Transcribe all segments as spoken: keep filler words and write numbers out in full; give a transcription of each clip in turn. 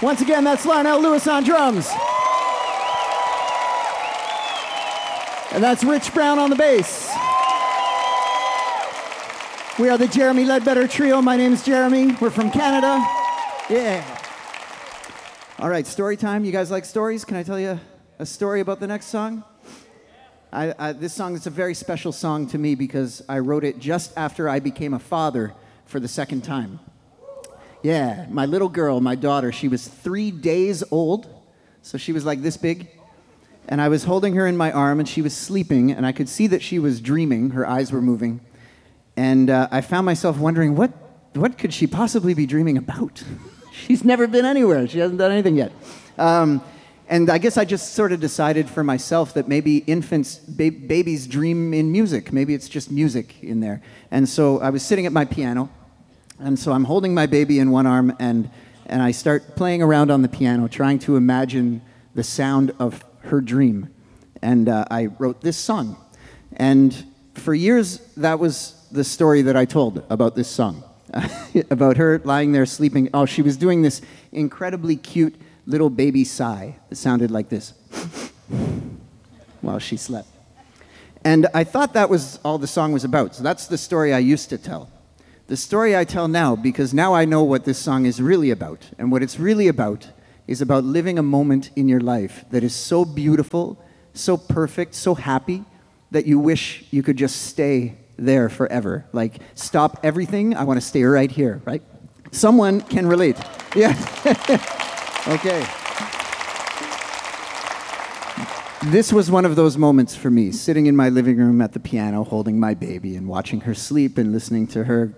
Once again, that's Lionel Lewis on drums. And that's Rich Brown on the bass. We are the Jeremy Ledbetter Trio. My name is Jeremy. We're from Canada. Yeah. All right, story time. You guys like stories? Can I tell you a story about the next song? I, I, this song is a very special song to me because I wrote it just after I became a father for the second time. Yeah, my little girl, my daughter, she was three days old, so she was like this big. And I was holding her in my arm, and she was sleeping, and I could see that she was dreaming. Her eyes were moving. And uh, I found myself wondering, what, what could she possibly be dreaming about? She's never been anywhere. She hasn't done anything yet. Um, and I guess I just sort of decided for myself that maybe infants, ba- babies dream in music. Maybe it's just music in there. And so I was sitting at my piano, and so I'm holding my baby in one arm, and, and I start playing around on the piano, trying to imagine the sound of her dream. And uh, I wrote this song. And for years, that was the story that I told about this song. About her lying there sleeping. Oh, she was doing this incredibly cute little baby sigh that sounded like this while she slept. And I thought that was all the song was about. So that's the story I used to tell. The story I tell now, because now I know what this song is really about. And what it's really about is about living a moment in your life that is so beautiful, so perfect, so happy, that you wish you could just stay there forever. Like, stop everything, I want to stay right here, right? Someone can relate. Yeah. Okay. This was one of those moments for me, sitting in my living room at the piano, holding my baby and watching her sleep and listening to her.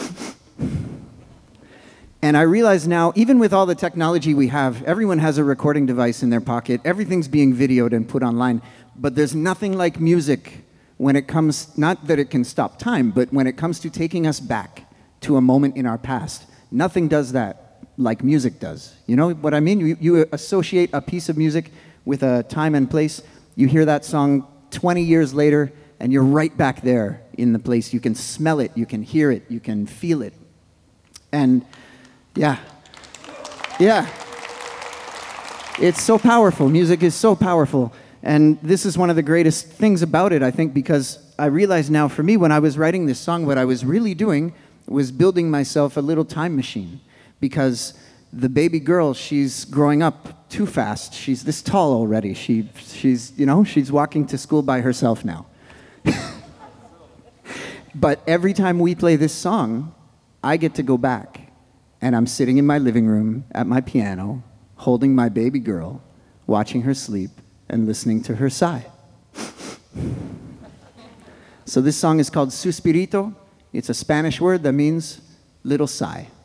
And I realize now, even with all the technology we have, everyone has a recording device in their pocket. Everything's being videoed and put online. But there's nothing like music when it comes, not that it can stop time, but when it comes to taking us back to a moment in our past. Nothing does that like music does. You know what I mean? You, you associate a piece of music with a time and place. You hear that song twenty years later, and you're right back there in the place. You can smell it, you can hear it, you can feel it. And yeah, yeah. It's so powerful. Music is so powerful. And this is one of the greatest things about it, I think, because I realize now for me, when I was writing this song, what I was really doing was building myself a little time machine. Because the baby girl, she's growing up too fast. She's this tall already. She, she's, you know, she's walking to school by herself now. But every time we play this song, I get to go back. And I'm sitting in my living room at my piano, holding my baby girl, watching her sleep, and listening to her sigh. So this song is called Suspirito. It's a Spanish word that means little sigh.